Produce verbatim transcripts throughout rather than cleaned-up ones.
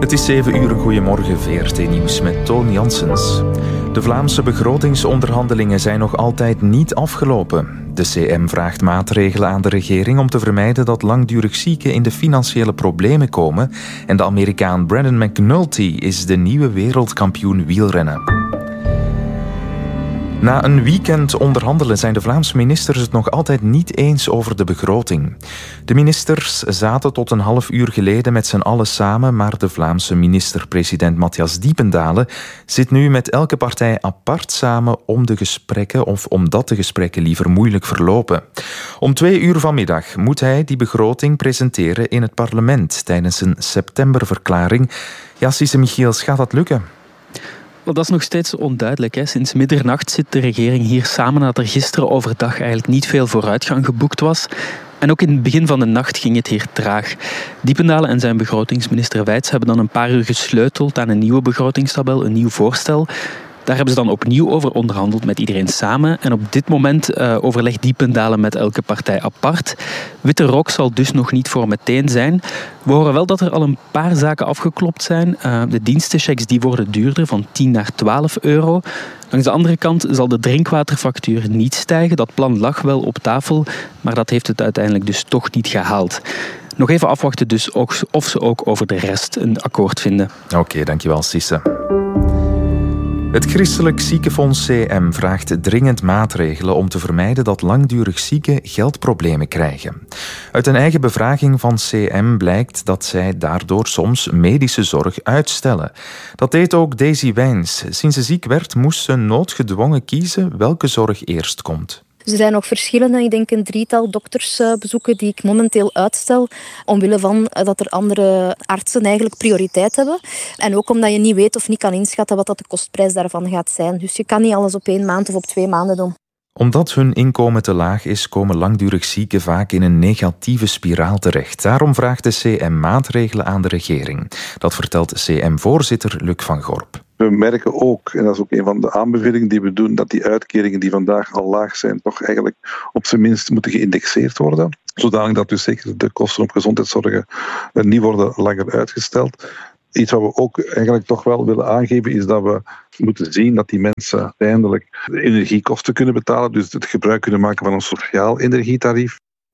Het is zeven uur, goedemorgen, V R T Nieuws met Toon Janssens. De Vlaamse begrotingsonderhandelingen zijn nog altijd niet afgelopen. De C M vraagt maatregelen aan de regering om te vermijden dat langdurig zieken in de financiële problemen komen. En de Amerikaan Brandon McNulty is de nieuwe wereldkampioen wielrennen. Na een weekend onderhandelen zijn de Vlaamse ministers het nog altijd niet eens over de begroting. De ministers zaten tot een half uur geleden met z'n allen samen, maar de Vlaamse minister-president Matthias Diependalen zit nu met elke partij apart samen om de gesprekken, of omdat de gesprekken liever moeilijk verlopen. Om twee uur vanmiddag moet hij die begroting presenteren in het parlement tijdens een septemberverklaring. Ja, Sisse Michiels, gaat dat lukken? Wel, dat is nog steeds onduidelijk. Hè. Sinds middernacht zit de regering hier samen nadat er gisteren overdag eigenlijk niet veel vooruitgang geboekt was. En ook in het begin van de nacht ging het hier traag. Diependalen en zijn begrotingsminister Wijts hebben dan een paar uur gesleuteld aan een nieuwe begrotingstabel, een nieuw voorstel. Daar hebben ze dan opnieuw over onderhandeld met iedereen samen. En op dit moment uh, overlegt Diependalen met elke partij apart. Witte rook zal dus nog niet voor meteen zijn. We horen wel dat er al een paar zaken afgeklopt zijn. Uh, de dienstenchecks die worden duurder, van tien naar twaalf euro. Langs de andere kant zal de drinkwaterfactuur niet stijgen. Dat plan lag wel op tafel, maar dat heeft het uiteindelijk dus toch niet gehaald. Nog even afwachten dus of ze ook over de rest een akkoord vinden. Oké, okay, dankjewel Sisse. Het Christelijk Ziekenfonds C M vraagt dringend maatregelen om te vermijden dat langdurig zieken geldproblemen krijgen. Uit een eigen bevraging van C M blijkt dat zij daardoor soms medische zorg uitstellen. Dat deed ook Daisy Wijns. Sinds ze ziek werd, moest ze noodgedwongen kiezen welke zorg eerst komt. Er zijn nog verschillende, ik denk een drietal doktersbezoeken die ik momenteel uitstel, omwille van dat er andere artsen eigenlijk prioriteit hebben. En ook omdat je niet weet of niet kan inschatten wat dat de kostprijs daarvan gaat zijn. Dus je kan niet alles op één maand of op twee maanden doen. Omdat hun inkomen te laag is, komen langdurig zieken vaak in een negatieve spiraal terecht. Daarom vraagt de C M maatregelen aan de regering. Dat vertelt C M-voorzitter Luc van Gorp. We merken ook, en dat is ook een van de aanbevelingen die we doen, dat die uitkeringen die vandaag al laag zijn, toch eigenlijk op zijn minst moeten geïndexeerd worden. Zodanig dat dus zeker de kosten op gezondheidszorg niet worden langer uitgesteld. Iets wat we ook eigenlijk toch wel willen aangeven is dat we moeten zien dat die mensen uiteindelijk de energiekosten kunnen betalen, dus het gebruik kunnen maken van een sociaal energietarief.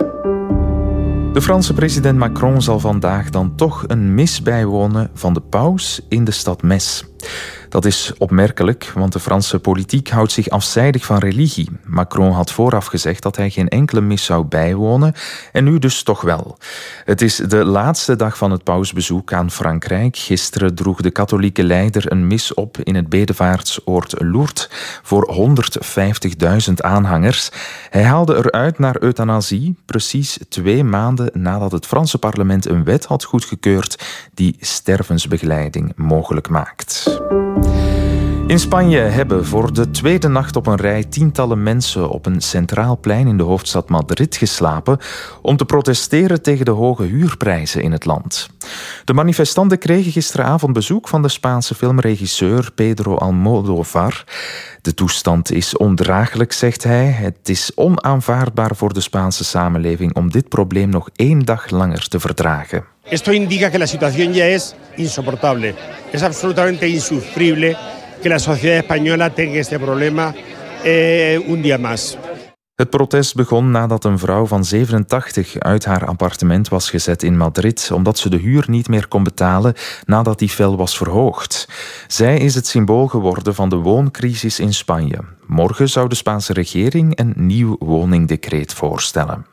De Franse president Macron zal vandaag dan toch een mis bijwonen van de paus in de stad Metz. Dat is opmerkelijk, want de Franse politiek houdt zich afzijdig van religie. Macron had vooraf gezegd dat hij geen enkele mis zou bijwonen en nu dus toch wel. Het is de laatste dag van het pausbezoek aan Frankrijk. Gisteren droeg de katholieke leider een mis op in het bedevaartsoord Lourdes voor honderdvijftigduizend aanhangers. Hij haalde eruit naar euthanasie, precies twee maanden nadat het Franse parlement een wet had goedgekeurd die stervensbegeleiding mogelijk maakt. In Spanje hebben voor de tweede nacht op een rij tientallen mensen op een centraal plein in de hoofdstad Madrid geslapen om te protesteren tegen de hoge huurprijzen in het land. De manifestanten kregen gisteravond bezoek van de Spaanse filmregisseur Pedro Almodóvar. De toestand is ondraaglijk, zegt hij. Het is onaanvaardbaar voor de Spaanse samenleving om dit probleem nog één dag langer te verdragen. Esto indica que la situación ya es insoportable. Es absolutamente insufrible que la sociedad española tenga este problema eh, un día más. Het protest begon nadat een vrouw van zevenentachtig uit haar appartement was gezet in Madrid, omdat ze de huur niet meer kon betalen nadat die fel was verhoogd. Zij is het symbool geworden van de wooncrisis in Spanje. Morgen zou de Spaanse regering een nieuw woningdecreet voorstellen.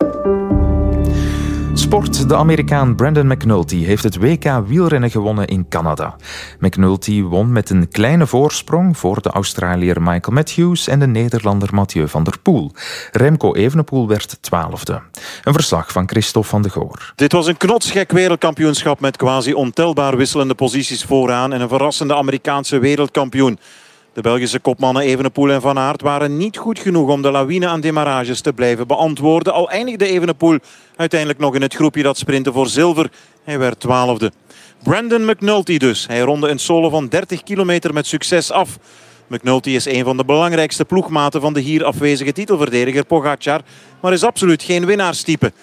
Sport. De Amerikaan Brandon McNulty heeft het W K wielrennen gewonnen in Canada. McNulty won met een kleine voorsprong voor de Australiër Michael Matthews en de Nederlander Mathieu van der Poel. Remco Evenepoel werd twaalfde. Een verslag van Christophe van de Goor. Dit was een knotsgek wereldkampioenschap met quasi ontelbaar wisselende posities vooraan en een verrassende Amerikaanse wereldkampioen. De Belgische kopmannen Evenepoel en Van Aert waren niet goed genoeg om de lawine aan demarages te blijven beantwoorden. Al eindigde Evenepoel uiteindelijk nog in het groepje dat sprintte voor zilver. Hij werd twaalfde. Brandon McNulty dus. Hij ronde een solo van dertig kilometer met succes af. McNulty is een van de belangrijkste ploegmaten van de hier afwezige titelverdediger Pogacar, maar is absoluut geen winnaarstype.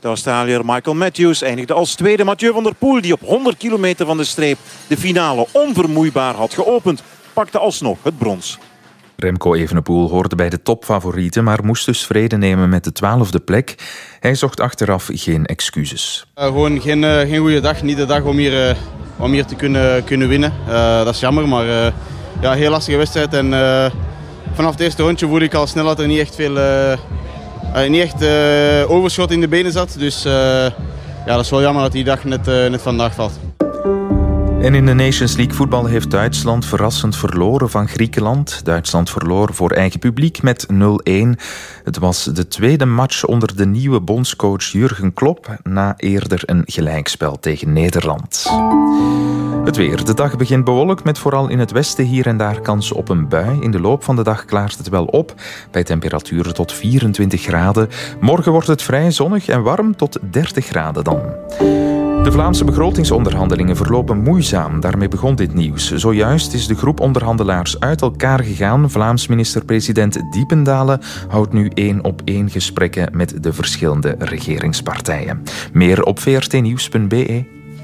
De Australiër Michael Matthews eindigde als tweede. Mathieu van der Poel, die op honderd kilometer van de streep de finale onvermoeibaar had geopend, pakte alsnog het brons. Remco Evenepoel hoorde bij de topfavorieten, maar moest dus vrede nemen met de twaalfde plek. Hij zocht achteraf geen excuses. Uh, gewoon geen, uh, geen goede dag. Niet de dag om hier, uh, om hier te kunnen, kunnen winnen. Uh, dat is jammer, maar uh, ja, heel lastige wedstrijd. En, uh, vanaf het eerste rondje voelde ik al snel dat er niet echt veel uh, uh, niet echt, uh, overschot in de benen zat. Dus uh, ja, dat is wel jammer dat die dag net, uh, net vandaag valt. En in de Nations League voetbal heeft Duitsland verrassend verloren van Griekenland. Duitsland verloor voor eigen publiek met nul-een. Het was de tweede match onder de nieuwe bondscoach Jurgen Klopp na eerder een gelijkspel tegen Nederland. Het weer. De dag begint bewolkt met vooral in het westen hier en daar kans op een bui. In de loop van de dag klaart het wel op, bij temperaturen tot vierentwintig graden. Morgen wordt het vrij zonnig en warm tot dertig graden dan. De Vlaamse begrotingsonderhandelingen verlopen moeizaam. Daarmee begon dit nieuws. Zojuist is de groep onderhandelaars uit elkaar gegaan. Vlaams minister-president Diependalen houdt nu één op één gesprekken met de verschillende regeringspartijen. Meer op v r t nieuws punt b e.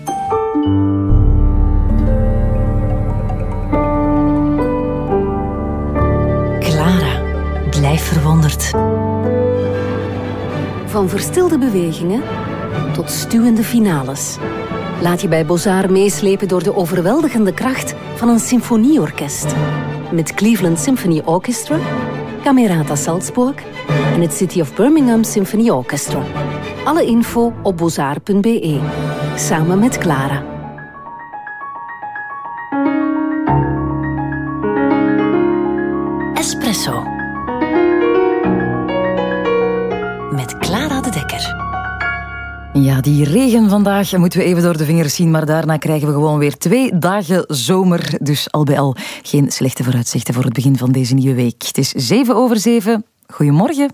Clara, blijf verwonderd. Van verstilde bewegingen tot stuwende finales. Laat je bij Bozar meeslepen door de overweldigende kracht van een symfonieorkest. Met Cleveland Symphony Orchestra, Camerata Salzburg en het City of Birmingham Symphony Orchestra. Alle info op bozar punt b e. Samen met Clara. Espresso. Met Clara de Dekker. Ja, die regen vandaag moeten we even door de vingers zien, maar daarna krijgen we gewoon weer twee dagen zomer. Dus al bij al geen slechte vooruitzichten voor het begin van deze nieuwe week. Het is zeven over zeven. Goedemorgen.